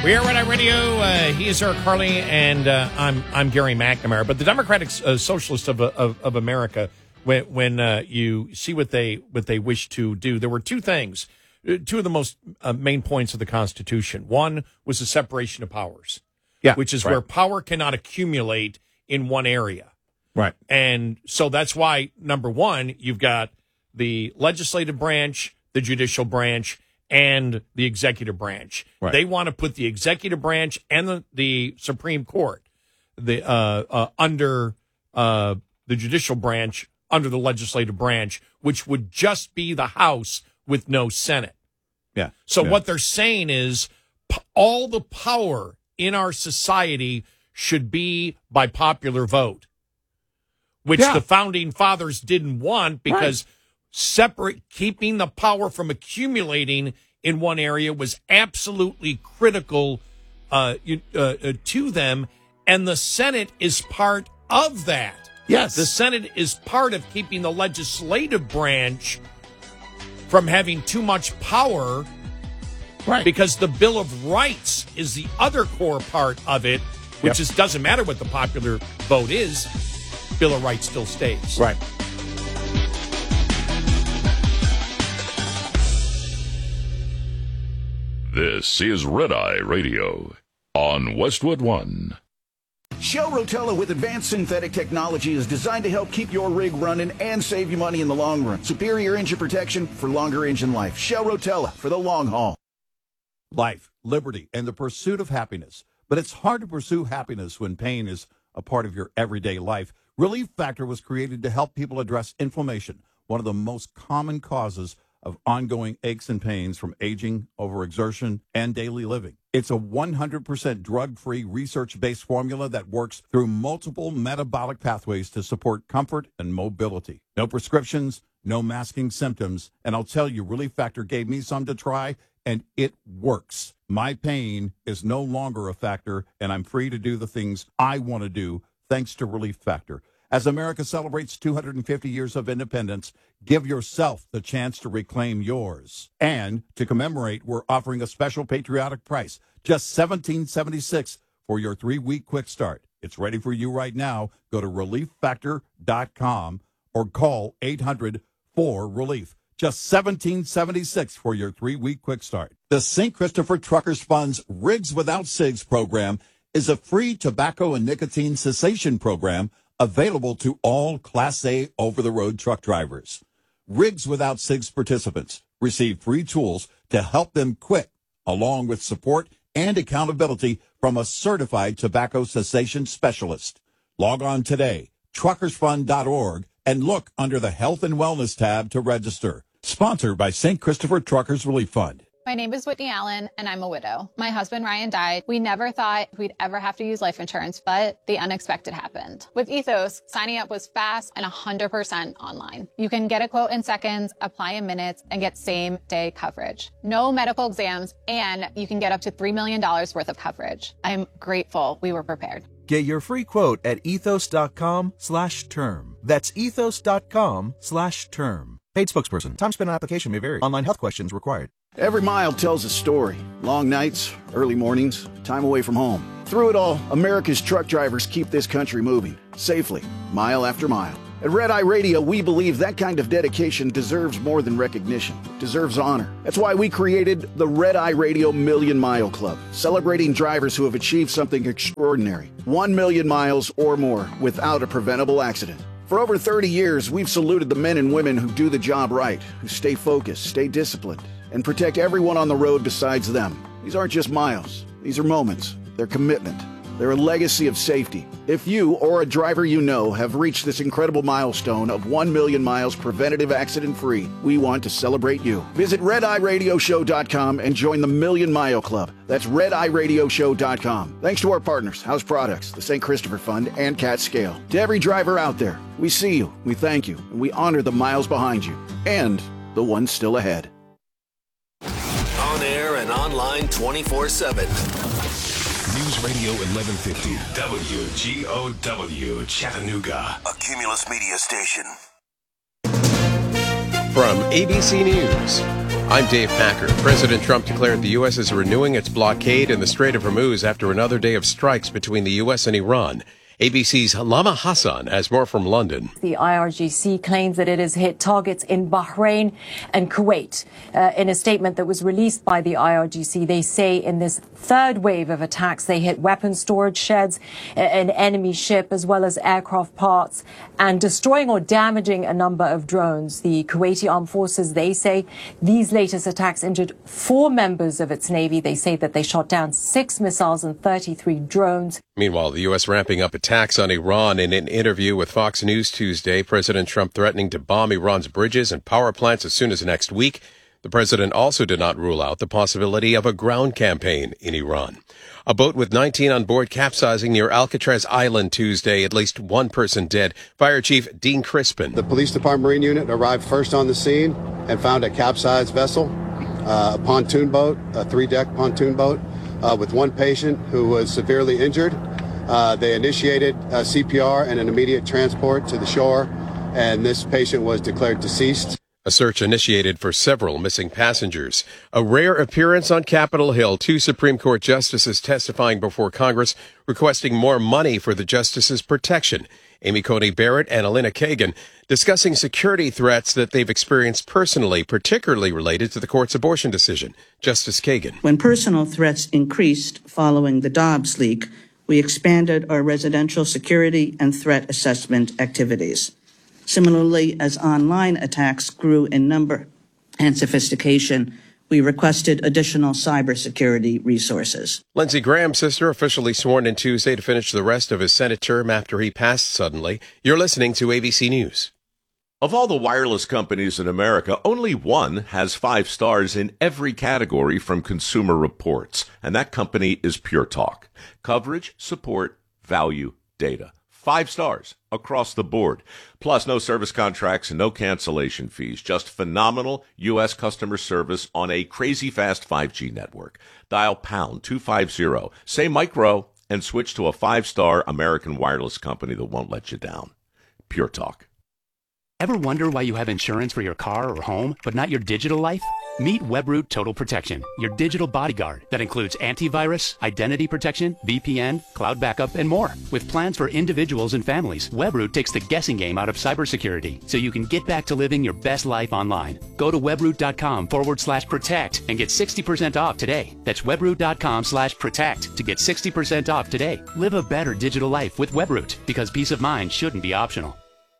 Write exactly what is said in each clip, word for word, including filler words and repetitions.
We are Red Eye Radio. Uh, he is Eric Harley, and uh, I'm I'm Gary McNamara. But the Democratic uh, Socialists of, of of America, when when uh, you see what they what they wish to do, there were two things, two of the most uh, main points of the Constitution. One was the separation of powers, yeah, which is right. where power cannot accumulate in one area, right? And so that's why number one, you've got the legislative branch, the judicial branch, and the executive branch. Right. They want to put the executive branch and the, the Supreme Court the uh, uh, under uh, the judicial branch, under the legislative branch, which would just be the House with no Senate. Yeah. So yeah. what they're saying is p- all the power in our society should be by popular vote, which yeah. the founding fathers didn't want because... Right. Separate, keeping the power from accumulating in one area was absolutely critical uh, uh, uh, to them, and the Senate is part of that. Yes. The Senate is part of keeping the legislative branch from having too much power, right? Because the Bill of Rights is the other core part of it, which yep. is doesn't matter what the popular vote is, Bill of Rights still stays. Right. This is Red Eye Radio on Westwood One. Shell Rotella with advanced synthetic technology is designed to help keep your rig running and save you money in the long run. Superior engine protection for longer engine life. Shell Rotella for the long haul. Life, liberty, and the pursuit of happiness. But it's hard to pursue happiness when pain is a part of your everyday life. Relief Factor was created to help people address inflammation, one of the most common causes of ongoing aches and pains from aging, overexertion, and daily living. It's a one hundred percent drug-free, research-based formula that works through multiple metabolic pathways to support comfort and mobility. No prescriptions, no masking symptoms, and I'll tell you, Relief Factor gave me some to try, and it works. My pain is no longer a factor, and I'm free to do the things I want to do thanks to Relief Factor. As America celebrates two hundred fifty years of independence, give yourself the chance to reclaim yours. And to commemorate, we're offering a special patriotic price, just seventeen dollars and seventy-six cents for your three-week quick start. It's ready for you right now. Go to relief factor dot com or call eight hundred four relief. Just seventeen dollars and seventy-six cents for your three-week quick start. The Saint Christopher Truckers Fund's Rigs Without Cigs program is a free tobacco and nicotine cessation program available to all Class A over-the-road truck drivers. Rigs Without Cigs participants receive free tools to help them quit, along with support and accountability from a certified tobacco cessation specialist. Log on today, truckers fund dot org, and look under the Health and Wellness tab to register. Sponsored by Saint Christopher Truckers Relief Fund. My name is Whitney Allen, and I'm a widow. My husband, Ryan, died. We never thought we'd ever have to use life insurance, but the unexpected happened. With Ethos, signing up was fast and one hundred percent online. You can get a quote in seconds, apply in minutes, and get same-day coverage. No medical exams, and you can get up to three million dollars worth of coverage. I'm grateful we were prepared. Get your free quote at ethos.com slash term. That's ethos.com slash term. Paid spokesperson. Time spent on application may vary. Online health questions required. Every mile tells a story. Long nights, early mornings, time away from home. Through it all, America's truck drivers keep this country moving, safely, mile after mile. At Red Eye Radio, we believe that kind of dedication deserves more than recognition. It deserves honor. That's why we created the Red Eye Radio Million Mile Club, celebrating drivers who have achieved something extraordinary. One million miles or more without a preventable accident. For over thirty years, we've saluted the men and women who do the job right, who stay focused, stay disciplined, and protect everyone on the road besides them. These aren't just miles. These are moments. They're commitment. They're a legacy of safety. If you or a driver you know have reached this incredible milestone of one million miles preventative accident-free, we want to celebrate you. Visit red eye radio show dot com and join the Million Mile Club. That's red eye radio show dot com. Thanks to our partners, House Products, the Saint Christopher Fund, and Cat Scale. To every driver out there, we see you, we thank you, and we honor the miles behind you, and the ones still ahead. On air and online twenty-four seven. News Radio eleven fifty, W G O W, Chattanooga. A Cumulus Media station. From A B C News, I'm Dave Packer. President Trump declared the U S is renewing its blockade in the Strait of Hormuz after another day of strikes between the U S and Iran. A B C's Lama Hassan has more from London. The I R G C claims that it has hit targets in Bahrain and Kuwait. Uh, in a statement that was released by the I R G C, they say in this third wave of attacks, they hit weapon storage sheds, an enemy ship, as well as aircraft parts, and destroying or damaging a number of drones. The Kuwaiti Armed Forces, they say these latest attacks injured four members of its navy. They say that they shot down six missiles and thirty-three drones. Meanwhile, the U S ramping up attacks on Iran. In an interview with Fox News Tuesday, President Trump threatening to bomb Iran's bridges and power plants as soon as next week. The president also did not rule out the possibility of a ground campaign in Iran. A boat with nineteen on board capsizing near Alcatraz Island Tuesday, at least one person dead. Fire Chief Dean Crispin. The police department Marine unit arrived first on the scene and found a capsized vessel, uh, a pontoon boat, a three-deck pontoon boat, uh, with one patient who was severely injured. Uh, they initiated uh, C P R and an immediate transport to the shore, and this patient was declared deceased. A search initiated for several missing passengers. A rare appearance on Capitol Hill. Two Supreme Court justices testifying before Congress requesting more money for the justices' protection. Amy Coney Barrett and Elena Kagan discussing security threats that they've experienced personally, particularly related to the court's abortion decision. Justice Kagan. When personal threats increased following the Dobbs leak, we expanded our residential security and threat assessment activities. Similarly, as online attacks grew in number and sophistication, we requested additional cybersecurity resources. Lindsey Graham's sister officially sworn in Tuesday to finish the rest of his Senate term after he passed suddenly. You're listening to A B C News. Of all the wireless companies in America, only one has five stars in every category from Consumer Reports, and that company is Pure Talk. Coverage, support, value, data. Five stars across the board. Plus, no service contracts and no cancellation fees. Just phenomenal U S customer service on a crazy fast five G network. Dial pound two fifty, say micro, and switch to a five-star American wireless company that won't let you down. Pure Talk. Ever wonder why you have insurance for your car or home, but not your digital life? Meet Webroot Total Protection, your digital bodyguard that includes antivirus, identity protection, V P N, cloud backup, and more. With plans for individuals and families, Webroot takes the guessing game out of cybersecurity so you can get back to living your best life online. Go to webroot.com forward slash protect and get sixty percent off today. That's webroot.com slash protect to get sixty percent off today. Live a better digital life with Webroot, because peace of mind shouldn't be optional.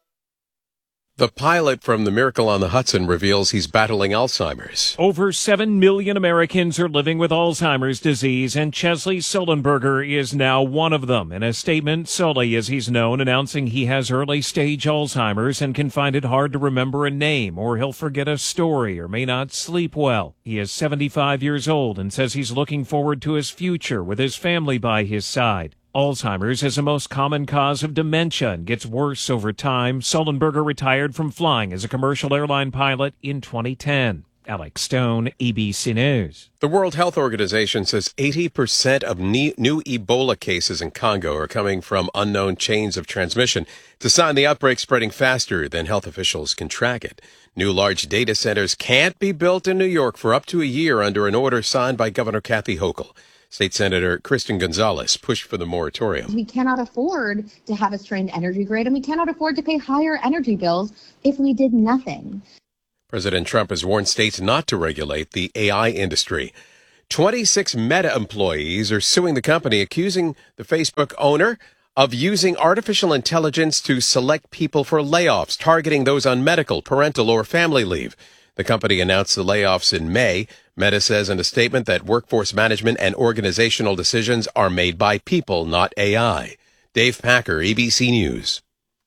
The pilot from The Miracle on the Hudson reveals he's battling Alzheimer's. Over seven million Americans are living with Alzheimer's disease, and Chesley Sullenberger is now one of them. In a statement, Sully, as he's known, announcing he has early-stage Alzheimer's and can find it hard to remember a name, or he'll forget a story, or may not sleep well. He is seventy-five years old and says he's looking forward to his future with his family by his side. Alzheimer's is the most common cause of dementia and gets worse over time. Sullenberger retired from flying as a commercial airline pilot in twenty ten. Alex Stone, A B C News. The World Health Organization says eighty percent of new Ebola cases in Congo are coming from unknown chains of transmission. It's a sign the outbreak's spreading faster than health officials can track it. New large data centers can't be built in New York for up to a year under an order signed by Governor Kathy Hochul. State Senator Kristen Gonzalez pushed for the moratorium. We cannot afford to have a strained energy grid, and we cannot afford to pay higher energy bills if we did nothing. President Trump has warned states not to regulate the A I industry. twenty-six Meta employees are suing the company, accusing the Facebook owner of using artificial intelligence to select people for layoffs, targeting those on medical, parental, or family leave. The company announced the layoffs in May. Meta says in a statement that workforce management and organizational decisions are made by people, not A I. Dave Packer, A B C News.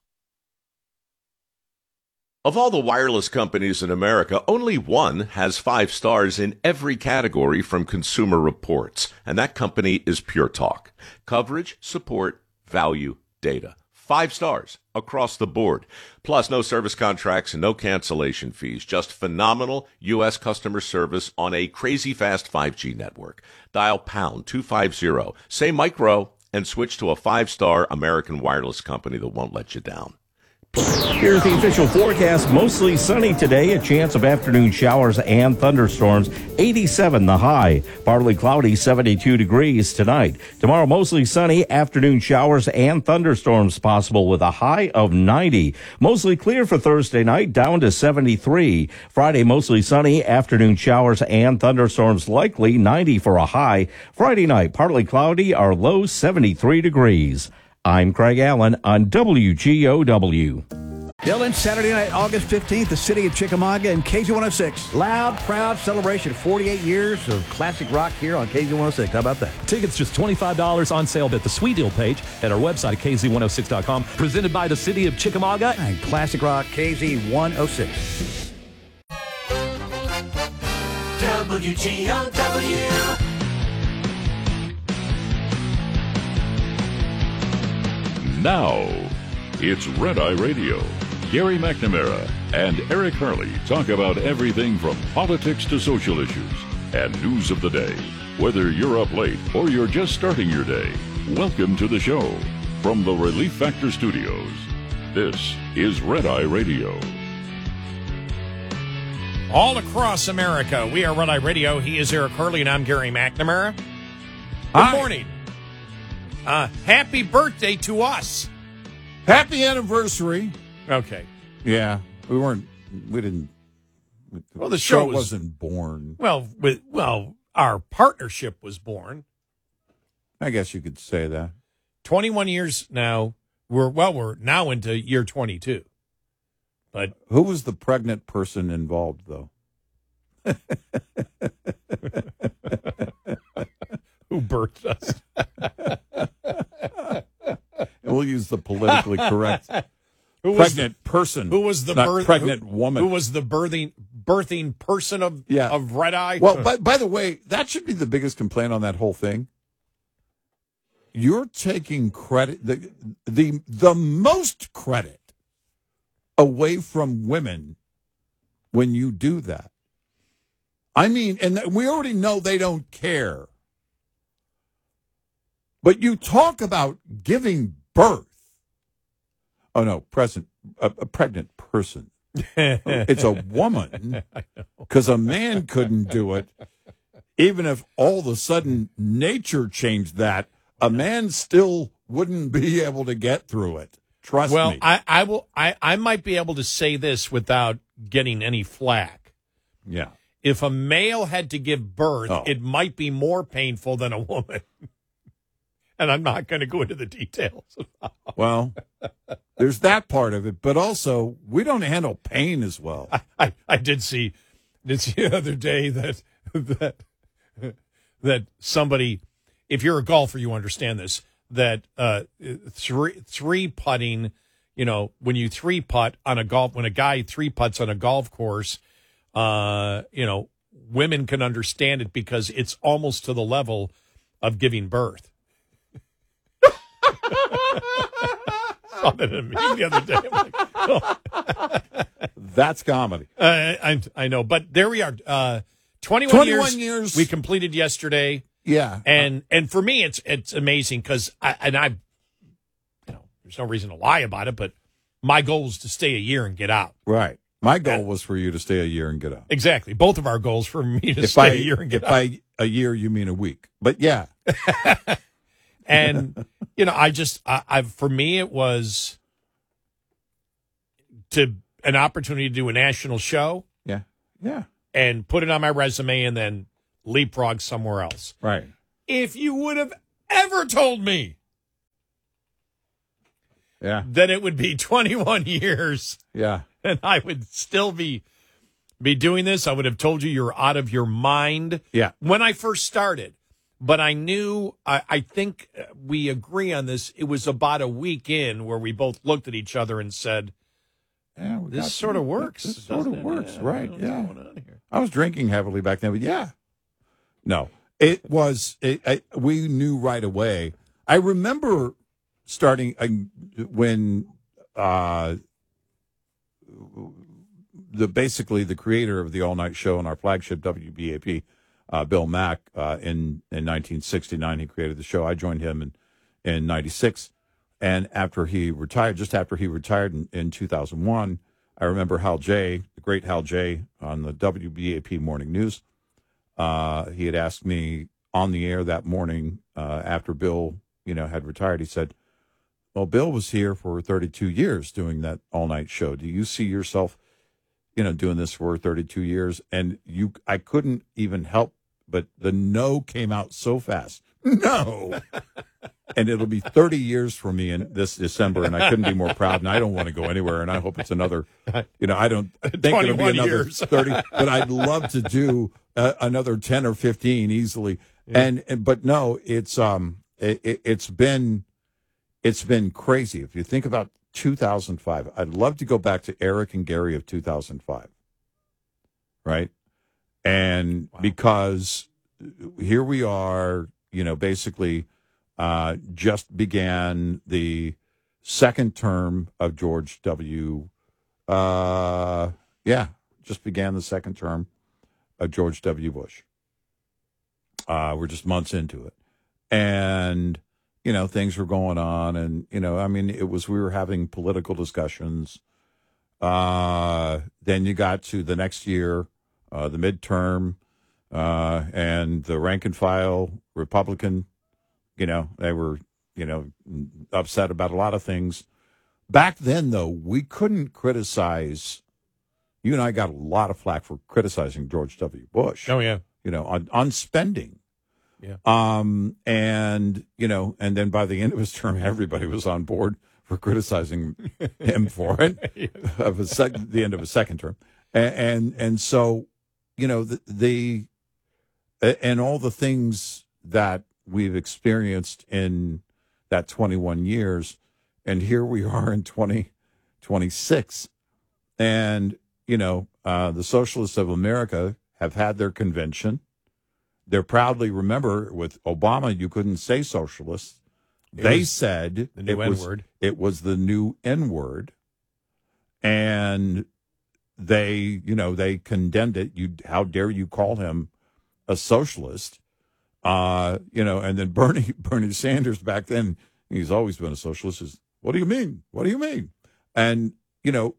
Of all the wireless companies in America, only one has five stars in every category from Consumer Reports, and that company is Pure Talk. Coverage, support, value, data. Five stars across the board. Plus, no service contracts and no cancellation fees. Just phenomenal U S customer service on a crazy fast five G network. Dial pound two fifty, say micro, and switch to a five-star American wireless company that won't let you down. Here's the official forecast. Mostly sunny today. A chance of afternoon showers and thunderstorms. eighty-seven the high. Partly cloudy, seventy-two degrees tonight. Tomorrow, mostly sunny. Afternoon showers and thunderstorms possible with a high of ninety. Mostly clear for Thursday night, down to seventy-three. Friday, mostly sunny. Afternoon showers and thunderstorms likely, ninety for a high. Friday night, partly cloudy. Our low, seventy-three degrees. I'm Craig Allen on W G O W. Dylan, Saturday night, August fifteenth, the city of Chickamauga and K Z one oh six. Loud, proud celebration. forty-eight years of classic rock here on K Z one oh six. How about that? Tickets just twenty-five dollars on sale at the Sweet Deal page at our website at K Z one oh six dot com. Presented by the city of Chickamauga and classic rock K Z one oh six. W G O W. Now, it's Red Eye Radio. Gary McNamara and Eric Harley talk about everything from politics to social issues and news of the day. Whether you're up late or you're just starting your day, welcome to the show. From the Relief Factor Studios, this is Red Eye Radio. All across America, we are Red Eye Radio. He is Eric Harley, and I'm Gary McNamara. Good Hi. morning. Uh, happy birthday to us. Happy anniversary. Okay. Yeah, we weren't. We didn't. Well, the show was, wasn't born. Well, with well, our partnership was born. I guess you could say that. Twenty-one years now. We're well. We're now into year twenty-two. But who was the pregnant person involved, though? Who birthed us? We'll use the politically correct who pregnant the, person. Who was the not birth, pregnant who, woman? Who was the birthing birthing person of yeah. of Red Eye? Well, by, by the way, that should be the biggest complaint on that whole thing. You're taking credit, the the the most credit away from women when you do that. I mean, and we already know they don't care. But you talk about giving birth. Oh, no, present, a, a pregnant person. It's a woman, because a man couldn't do it. Even if all of a sudden nature changed that, a man still wouldn't be able to get through it. Trust well, me. Well, I, I will. I, I might be able to say this without getting any flack. Yeah. If a male had to give birth, oh. it might be more painful than a woman. And I'm not going to go into the details. Well, there's that part of it, but also we don't handle pain as well. I, I, I did see, did see the other day that that that somebody, if you're a golfer, you understand this. That uh, three three putting, you know, when you three putt on a golf, when a guy three putts on a golf course, uh, you know, women can understand it because it's almost to the level of giving birth. Saw that in a meme the other day. I'm like, oh. That's comedy. Uh, I I know, but there we are. Uh, twenty-one, twenty-one years, years we completed yesterday. Yeah, and and for me, it's it's amazing because I and I, you know, there's no reason to lie about it, but my goal is to stay a year and get out. Right. My goal was for you to stay a year and get out. Exactly. Both of our goals for me to if stay I, a year and get if out. If by a year you mean a week, but yeah. And you know, I just I, I for me it was to an opportunity to do a national show. Yeah. Yeah. And put it on my resume and then leapfrog somewhere else. Right. If you would have ever told me yeah. that it would be twenty-one years yeah. and I would still be be doing this, I would have told you you're out of your mind yeah. when I first started. But I knew, I, I think we agree on this, it was about a week in where we both looked at each other and said, yeah, this sort of works. This sort of works, yeah, right, yeah. Here. I was drinking heavily back then, but yeah. No, it was, it, I, we knew right away. I remember starting uh, when uh, the basically the creator of the all-night show on our flagship W B A P, uh, Bill Mack, uh, in, in nineteen sixty-nine, he created the show. I joined him in, in ninety-six. And after he retired, just after he retired in, in two thousand one, I remember Hal Jay, the great Hal Jay on the W B A P Morning News. Uh, he had asked me on the air that morning uh, after Bill, you know, had retired. He said, well, Bill was here for thirty-two years doing that all-night show. Do you see yourself, you know, doing this for thirty-two years? And you, I couldn't even help, but the no came out so fast. No. And it'll be thirty years for me in this December, and I couldn't be more proud, and I don't want to go anywhere, and I hope it's another, you know, I don't think it'll be another years. thirty, but I'd love to do uh, another ten or fifteen easily. Yeah. And, and, but no, it's, um, it, it, it's been, it's been crazy. If you think about two thousand five, I'd love to go back to Eric and Gary of two thousand five, right? And wow. because here we are, you know, basically, Uh, just began the second term of George W. Uh, yeah, just began the second term of George W. Bush. Uh, we're just months into it. And, you know, things were going on. And, you know, I mean, it was, we were having political discussions. Uh, then you got to the next year, uh, the midterm, uh, and the rank and file Republican. You know, they were, you know, upset about a lot of things. Back then, though, we couldn't criticize. You and I got a lot of flack for criticizing George W. Bush. Oh, yeah. You know, on, on spending. Yeah. Um, and, you know, and then by the end of his term, everybody was on board for criticizing him for it, yeah. of a sec- the end of his second term. And, and, and so, you know, the, the, and all the things that we've experienced in that twenty-one years, and here we are in twenty twenty-six. And, you know, uh, the Socialists of America have had their convention. They're proudly, remember, with Obama, you couldn't say socialists. It they said the new it was, N-word. it was the new N-word. And they, you know, they condemned it. You, how dare you call him a socialist? Uh, you know, and then Bernie Bernie Sanders back then, he's always been a socialist, is, what do you mean? What do you mean? And, you know,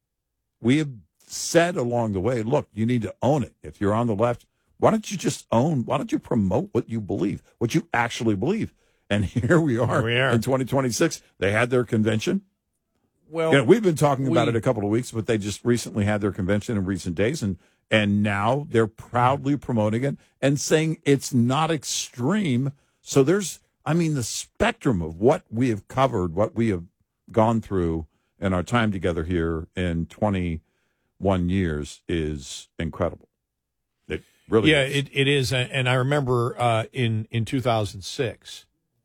we have said along the way, look, you need to own it. If you're on the left, why don't you just own, why don't you promote what you believe, what you actually believe? And here we are, here we are. in twenty twenty-six. They had their convention. Well, you know, we've been talking about we, it a couple of weeks, but they just recently had their convention in recent days, and And now they're proudly promoting it and saying it's not extreme. So there's, I mean, the spectrum of what we have covered, what we have gone through in our time together here in twenty-one years is incredible. It really yeah, is. it, it is. And I remember uh, in, in two thousand six,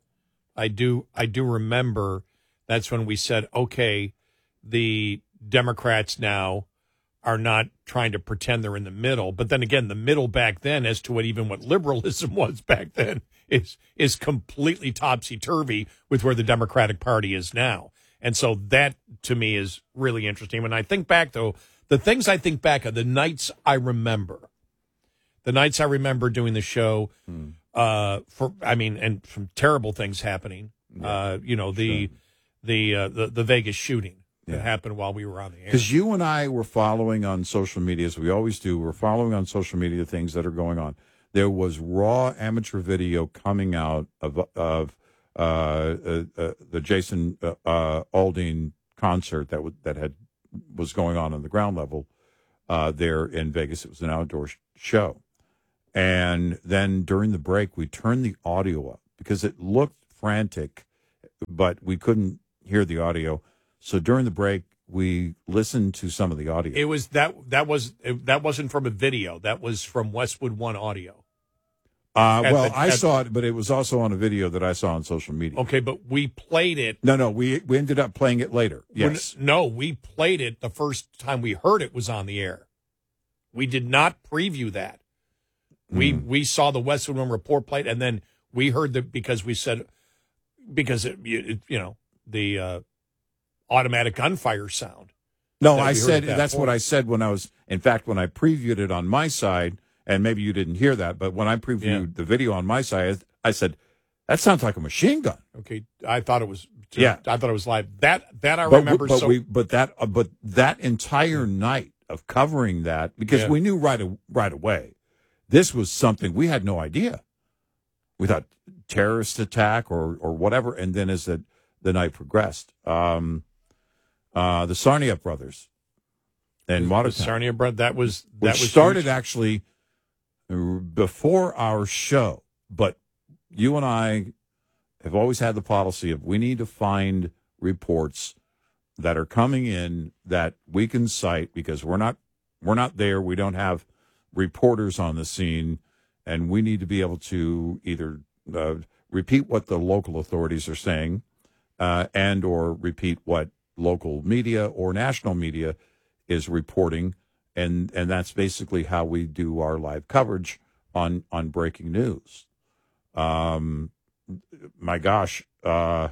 I do, I do remember that's when we said, okay, the Democrats now are not trying to pretend they're in the middle. But then again, the middle back then, as to what even what liberalism was back then, is is completely topsy-turvy with where the Democratic Party is now. And so that, to me, is really interesting. When I think back, though, the things I think back of, the nights I remember, the nights I remember doing the show, hmm. uh, for I mean, and from terrible things happening, yeah, uh, you know, the, sure. the, uh, the, the Vegas shooting. That yeah. happened while we were on the air. Because you and I were following on social media, as we always do. We're following on social media things that are going on. There was raw amateur video coming out of of uh, uh, uh, the Jason uh, uh, Aldean concert that w- that had was going on on the ground level uh, there in Vegas. It was an outdoor sh- show, and then during the break, we turned the audio up because it looked frantic, but we couldn't hear the audio. So during the break, we listened to some of the audio. It was that that was that wasn't from a video. That was from Westwood One audio. Uh, well, the, I saw it, but it was also on a video that I saw on social media. Okay, but we played it. No, no, we we ended up playing it later. Yes. When, no, we played it the first time we heard it was on the air. We did not preview that. We mm. we saw the Westwood One report played, and then we heard that because we said because it, it you know the. Uh, automatic gunfire sound. No, I said that that's point. What I said when I was, in fact, when I previewed it on my side, and maybe you didn't hear that, but when I previewed yeah. the video on my side, I said, that sounds like a machine gun. Okay, I thought it was to, Yeah. I thought it was live. That that I but remember. We, but so we, but that, uh, but that entire night of covering that, because Yeah. we knew right a, right away, this was something we had no idea. We thought terrorist attack or or whatever, and then as the the night progressed, um, uh, the Sarnia brothers and the Watertown, Sarnia bread. That was that which was started huge. actually before our show, but you and I have always had the policy of we need to find reports that are coming in that we can cite because we're not we're not there. We don't have reporters on the scene, and we need to be able to either uh, repeat what the local authorities are saying, uh, and or repeat what local media or national media is reporting, and and that's basically how we do our live coverage on on breaking news. Um, my gosh, uh,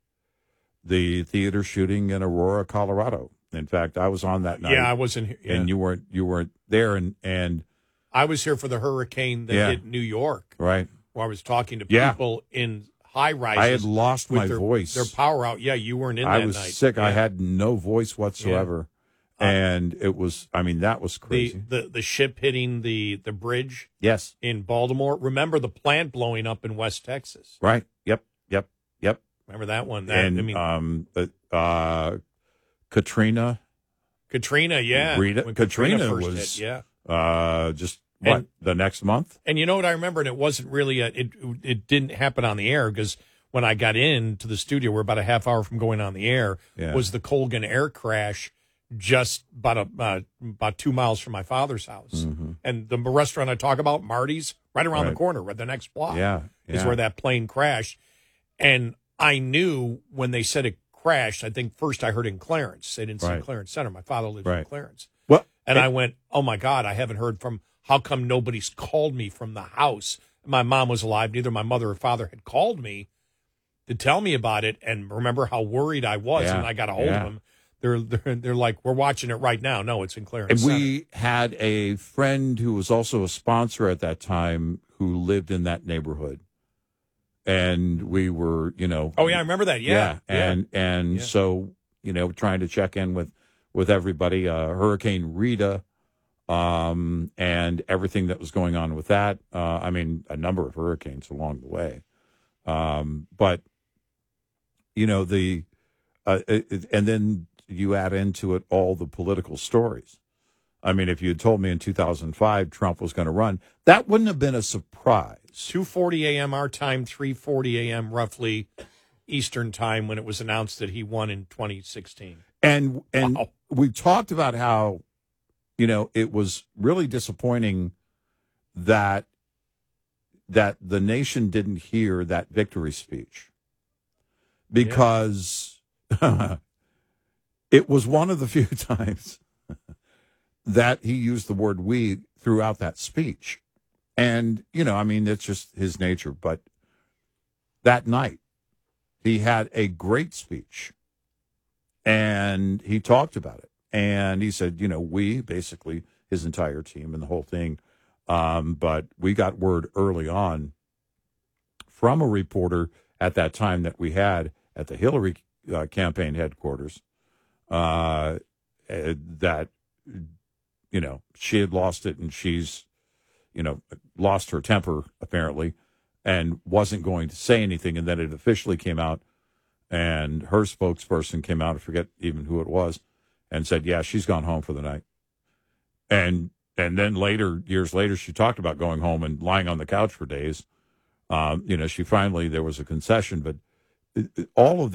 the theater shooting in Aurora, Colorado. In fact, I was on that night. Yeah, I wasn't here. Yeah. And you weren't you weren't there, and and I was here for the hurricane that Yeah. hit New York, right. where I was talking to Yeah. people in high rises. I had lost with my their, voice. Their power out. Yeah, you weren't in I that was night. sick. I Yeah. had no voice whatsoever, Uh, and it was. I mean, that was the, crazy. the the ship hitting the the bridge. Yes. In Baltimore. Remember the plant blowing up in West Texas. Right. Yep. Yep. Yep. Remember that one? That, and I mean, um, uh, uh, Katrina. Katrina. Yeah. Rita, When Katrina, first was. hit, yeah. Uh, just what And- the next month. And you know what I remember? And it wasn't really a, it. It didn't happen on the air because when I got into the studio, we're about a half hour from going on the air. Yeah. Was the Colgan air crash just about a uh, about two miles from my father's house? Mhm. And the restaurant I talk about, Marty's, right around Right. the corner, right the next block. Yeah, is yeah. where that plane crashed. And I knew when they said it crashed. I think first I heard in Clarence. They didn't say Right. Clarence Center. My father lives in Right. Clarence. Well, And it- I went, oh my God, I haven't heard from, how come nobody's called me from the house? My mom was alive. Neither my mother or father had called me to tell me about it. And remember how worried I was. Yeah, And I got a hold yeah. of them. They're, they're, they're like, we're watching it right now. No, it's in Clarence And Center. we had a friend who was also a sponsor at that time who lived in that neighborhood. And we were, you know. Oh, yeah, I remember that. Yeah. yeah. And, and Yeah. so, you know, trying to check in with, with everybody, uh, Hurricane Rita, um, and everything that was going on with that. Uh, I mean, a number of hurricanes along the way. Um, but, you know, the, uh, it, it- and then you add into it all the political stories. I mean, if you had told me in two thousand five Trump was going to run, that wouldn't have been a surprise. two forty a.m. our time, three forty a.m. roughly Eastern time when it was announced that he won in twenty sixteen. And and Wow. we talked about how, you know, it was really disappointing that that the nation didn't hear that victory speech because it was one of the few times that he used the word we throughout that speech. And, you know, I mean, it's just his nature. But that night, he had a great speech. And he talked about it. And he said, you know, we, basically his entire team and the whole thing. Um, but we got word early on from a reporter at that time that we had at the Hillary uh, campaign headquarters uh, uh, that, you know, she had lost it and she's, you know, lost her temper apparently and wasn't going to say anything. And then it officially came out. And her spokesperson came out, I forget even who it was, and said, yeah, she's gone home for the night. And and then later, years later, she talked about going home and lying on the couch for days. Um, you know, she finally, there was a concession, but it, it, all of